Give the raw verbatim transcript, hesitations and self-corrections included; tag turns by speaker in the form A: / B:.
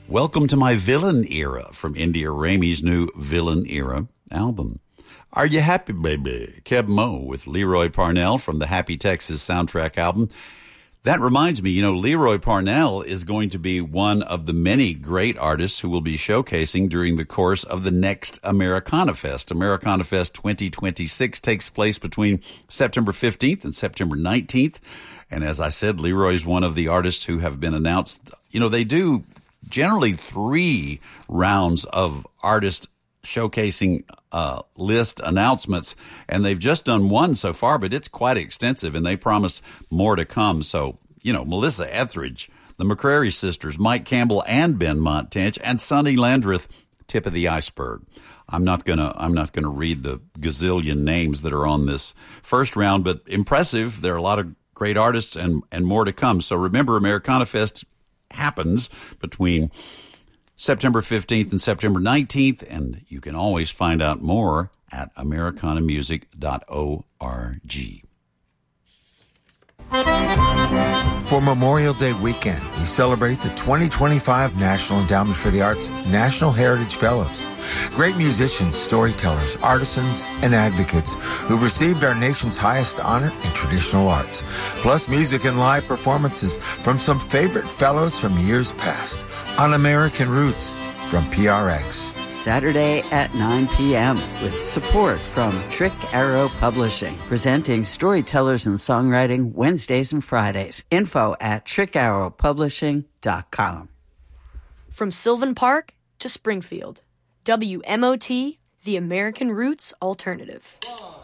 A: Welcome to my Villain Era from India Ramey's new Villain Era album. Are You Happy, Baby? Keb Mo with Leroy Parnell from the Happy Texas soundtrack album. That reminds me, you know, Leroy Parnell is going to be one of the many great artists who will be showcasing during the course of the next Americana Fest. Americana Fest twenty twenty-six takes place between September fifteenth and September nineteenth. And as I said, Leroy is one of the artists who have been announced. You know, they do generally three rounds of artist showcasing uh, list announcements, and they've just done one so far, but it's quite extensive, and they promise more to come. So, you know, Melissa Etheridge, the McCrary sisters, Mike Campbell and Ben Montench, and Sonny Landreth, tip of the iceberg. I'm not gonna I'm not gonna read the gazillion names that are on this first round, but impressive. There are a lot of great artists and and more to come. So remember, Americana Fest happens between September fifteenth and September nineteenth, and you can always find out more at americana music dot org.
B: For Memorial Day weekend, we celebrate the twenty twenty-five National Endowment for the Arts National Heritage Fellows. Great musicians, storytellers, artisans, and advocates who've received our nation's highest honor in traditional arts, plus music and live performances from some favorite fellows from years past on American Roots from P R X.
C: Saturday at nine p.m. with support from Trick Arrow Publishing, presenting storytellers and songwriting Wednesdays and Fridays. Info at trick arrow publishing dot com.
D: From Sylvan Park to Springfield, W M O T, the American Roots Alternative.